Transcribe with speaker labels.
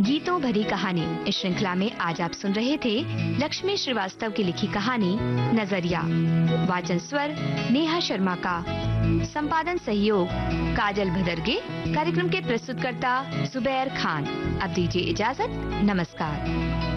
Speaker 1: गीतों भरी कहानी। इस श्रृंखला में आज आप सुन रहे थे लक्ष्मी श्रीवास्तव की लिखी कहानी नजरिया। वाचन स्वर नेहा शर्मा का, संपादन सहयोग काजल भदरगे। कार्यक्रम के प्रस्तुतकर्ता जुबैर खान। अब दीजिए इजाजत, नमस्कार।